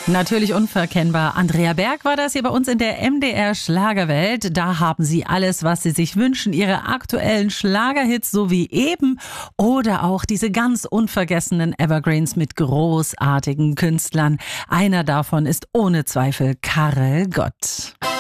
Natürlich unverkennbar. Andrea Berg war das hier bei uns in der MDR Schlagerwelt. Da haben Sie alles, was Sie sich wünschen. Ihre aktuellen Schlagerhits, so wie eben. Oder auch diese ganz unvergessenen Evergreens mit großartigen Künstlern. Einer davon ist ohne Zweifel Karel Gott.